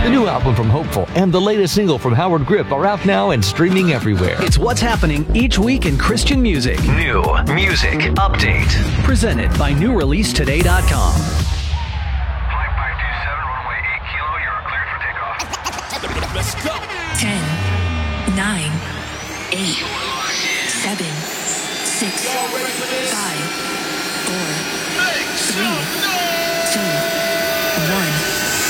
The new album from Hopeful and the latest single from Howard Grip are out now and streaming everywhere. It's what's happening each week in Christian music. New music update. Presented by NewReleaseToday.com. Flight 527, runway 8 kilo, you're cleared for takeoff. Let's go. 10, 9, 8, 7, 6, 5, 4, 3,